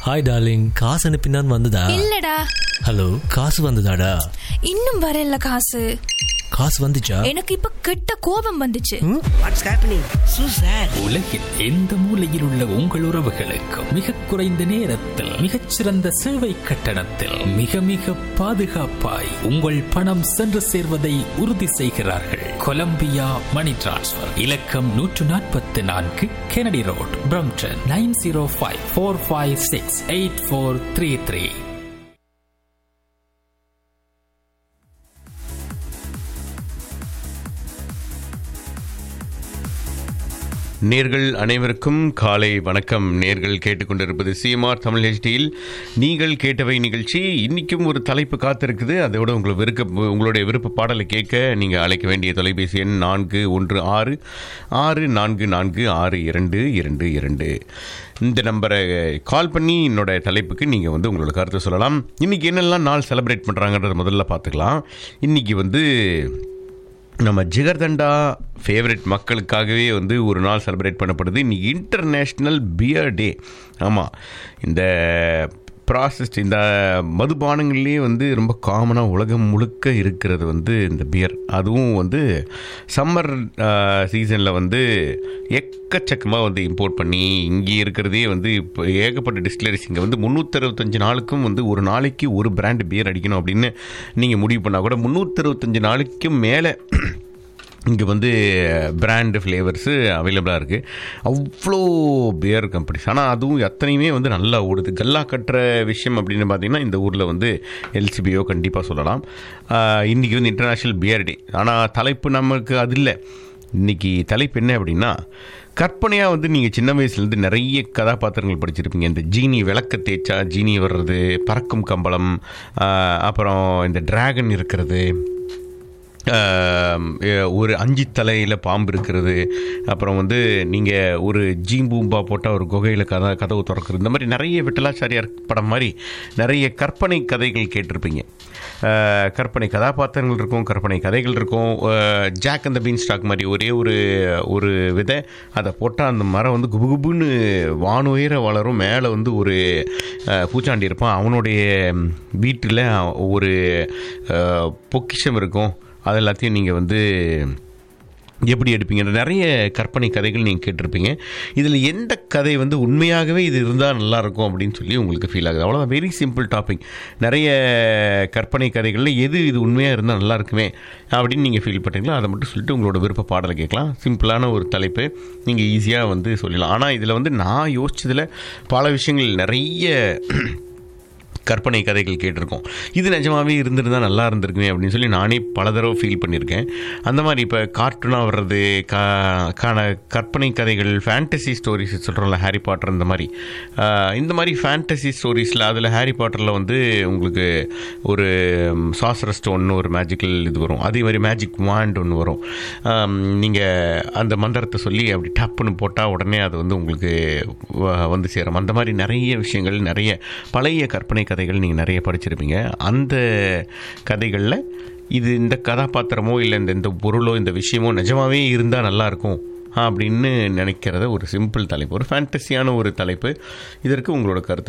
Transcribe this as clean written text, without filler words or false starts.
Hi darling, காசு அனுப்பினான் வந்ததா? இல்லடா. ஹலோ, காசு வந்ததாடா? இன்னும் வரல காசு. காசு வந்துச்சா? எனக்கு இப்ப கெட்ட கோபம் வந்துச்சு. What's happening so chat. உலகில் எந்த மூலையில் உள்ள உங்கள் உறவுகளுக்கு மிக குறைந்த நேரத்தில் மிகச்சிறந்த சேவை கட்டணத்தில் மிக மிக பாதுகாப்பாய் உங்கள் பணம் சென்று சேர்வதை உறுதி செய்கிறார்கள். கொலம்பியா மணி டிரான்ஸ்ஃபர் இலக்கம் 144 கெனடி ரோட், பிரம்டன் 9054568433. நேர்கள் அனைவருக்கும் காலை வணக்கம். நேர்கள் கேட்டுக்கொண்டிருப்பது சிஎம்ஆர் தமிழ் ஹெச்டியில் நீங்கள் கேட்டவை நிகழ்ச்சி. இன்றைக்கும் ஒரு தலைப்பு காத்திருக்குது. அதோட உங்களுடைய விருப்ப பாடலை கேட்க நீங்கள் அழைக்க வேண்டிய தொலைபேசி எண் 4166446222. இந்த நம்பரை கால் பண்ணி என்னோட தலைப்புக்கு நீங்கள் உங்களோட கருத்தை சொல்லலாம். இன்றைக்கி என்னெல்லாம் நாள் செலிப்ரேட் பண்ணுறாங்கன்றத முதல்ல பார்த்துக்கலாம். இன்றைக்கி நம்ம ஜிகர்தண்டா ஃபேவரட் மக்களுக்காகவே ஒரு நாள் செலிப்ரேட் பண்ணப்படுது. இன்றைக்கி இன்டர்நேஷ்னல் பியர் டே. ஆமாம், இந்த ப்ராசஸ்ட் இந்த மதுபானங்கள்லேயே ரொம்ப காமனாக உலகம் முழுக்க இருக்கிறது இந்த பியர். அதுவும் சம்மர் சீசனில் எக்கச்சக்கமாக இம்போர்ட் பண்ணி இங்கே இருக்கிறதே இப்போ ஏகப்பட்ட டிஸ்டிலரிஸ் இங்கே 365 நாளுக்கும் ஒரு நாளைக்கு ஒரு பிராண்டு பியர் அடிக்கணும் அப்படின்னு நீங்கள் முடிவு பண்ணால் கூட 365 நாளைக்கும் மேலே இங்கே பிராண்டு ஃப்ளேவர்ஸு அவைலபிளாக இருக்குது. அவ்வளோ பியர் கம்பெனிஸ். ஆனால் அதுவும் எத்தனையுமே நல்லா ஓடுது. கல்லா கட்டுற விஷயம் அப்படின்னு பார்த்தீங்கன்னா இந்த ஊரில் எல்சிபிஓ கண்டிப்பாக சொல்லலாம். இன்றைக்கி இன்டர்நேஷ்னல் பியர் டே. ஆனால் தலைப்பு நமக்கு அது இல்லை. இன்றைக்கி தலைப்பு என்ன அப்படின்னா, கற்பனையாக நீங்கள் சின்ன வயசுலேருந்து நிறைய கதாபாத்திரங்கள் படிச்சிருப்பீங்க. இந்த ஜீனி விளக்க தேய்ச்சா ஜீனி வர்றது, பறக்கும் கம்பளம், அப்புறம் இந்த டிராகன் இருக்கிறது, ஒரு 5 தலையில் பாம்பு இருக்கிறது, அப்புறம் நீங்கள் ஒரு ஜீம்பூம்பா போட்டால் ஒரு குகையில் கதவு திறக்கிறது. இந்த மாதிரி நிறைய விட்டலாச்சாரியார் படம் மாதிரி நிறைய கற்பனை கதைகள் கேட்டிருப்பீங்க. கற்பனை கதாபாத்திரங்கள் இருக்கும், கற்பனை கதைகள் இருக்கும். ஜாக் அந்த பீன் ஸ்டாக் மாதிரி ஒரு விதை அதை போட்டால் அந்த மரம் குபுகுபுன்னு வானுயர வளரும். மேலே ஒரு பூச்சாண்டி இருப்பான். அவனுடைய வீட்டில் ஒரு பொக்கிஷம் இருக்கும். அது எல்லாத்தையும் நீங்கள் எப்படி எடுப்பீங்க? நிறைய கற்பனை கதைகள் நீங்கள் கேட்டிருப்பீங்க. இதில் எந்த கதை உண்மையாகவே இது இருந்தால் நல்லாயிருக்கும் அப்படின்னு சொல்லி உங்களுக்கு ஃபீல் ஆகுது? அவ்வளோதான். Very simple topic. நிறைய கற்பனை கதைகளில் எது இது உண்மையாக இருந்தால் நல்லாயிருக்குமே அப்படின்னு நீங்கள் ஃபீல் பண்ணுறீங்களோ அதை மட்டும் சொல்லிட்டு உங்களோட விருப்ப பாடலை கேட்கலாம். சிம்பிளான ஒரு தலைப்பு, நீங்கள் ஈஸியாக சொல்லலாம். ஆனால் இதில் நான் யோசிச்சதில் பல விஷயங்கள் நிறைய கற்பனை கதைகள் கேட்டிருக்கோம். இது நிஜமாகவே இருந்திருந்தால் நல்லா இருந்திருக்குமே அப்படின்னு சொல்லி நானே பல தடவை ஃபீல் பண்ணியிருக்கேன். அந்த மாதிரி இப்போ கார்ட்டூனாக வர்றது கற்பனை கதைகள், ஃபேண்டசி ஸ்டோரிஸ் சொல்கிறோம்ல, ஹாரி பாட்டர் இந்த மாதிரி ஃபேண்டசி ஸ்டோரிஸில் அதில் ஹாரி பாட்டரில் உங்களுக்கு ஒரு சாசர ஸ்டோன்னு ஒரு மேஜிக்கல் இது வரும். அதே மாதிரி மேஜிக் வாண்ட் ஒன்று வரும். நீங்கள் அந்த மந்திரத்தை சொல்லி அப்படி டப்புன்னு போட்டால் உடனே அது உங்களுக்கு சேரும். அந்த மாதிரி நிறைய விஷயங்கள், நிறைய பழைய கற்பனை கதைகள் நீங்கள் நிறைய படிச்சிருப்பீங்க. அந்த கதைகளில் இந்த கதாபாத்திரமோ இல்லை இந்த பொருளோ இந்த விஷயமோ நிஜமாகவே இருந்தால் நல்லாயிருக்கும் அப்படின்னு நினைக்கிறத ஒரு சிம்பிள் தலைப்பு, ஒரு ஃபேண்டஸியான ஒரு தலைப்பு. இதற்கு உங்களோட கருத்து